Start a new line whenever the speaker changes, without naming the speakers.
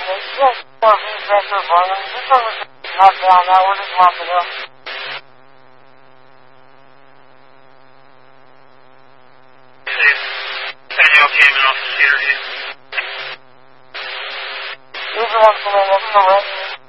Yes, for me, pressure volume. This one was knocked down. That one is locked it up.
Daniel came in off the theater.
These are ones from the next one, right?